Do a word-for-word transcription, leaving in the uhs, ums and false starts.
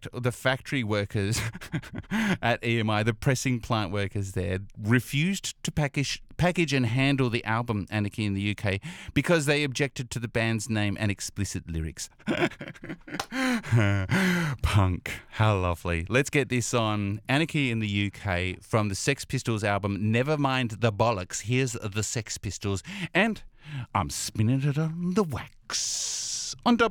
fact, the factory workers at E M I, the pressing plant workers there, refused to package package and handle the album Anarchy in the U K because they objected to the band's name and explicit lyrics. Punk. How lovely. Let's get this on Anarchy in the U K from the Sex Pistols album Nevermind the Bollocks. Here's the Sex Pistols, and I'm spinning it on the wax on